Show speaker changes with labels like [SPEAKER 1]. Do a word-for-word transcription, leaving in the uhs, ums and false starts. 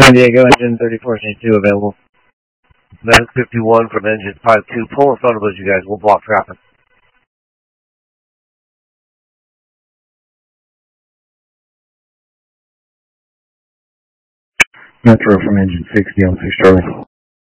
[SPEAKER 1] San Diego, engine thirty-four two available.
[SPEAKER 2] Medic fifty-one from engine five two. Pull in front of us, you guys. We'll block traffic.
[SPEAKER 3] Metro from engine sixty on six Charlie.